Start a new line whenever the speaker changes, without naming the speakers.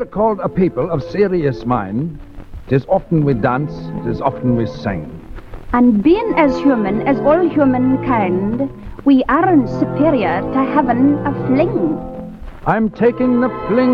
called a people of serious mind. 'Tis often we dance, 'tis often we sing.
And being as human as all humankind, we aren't superior to having a fling.
I'm taking the fling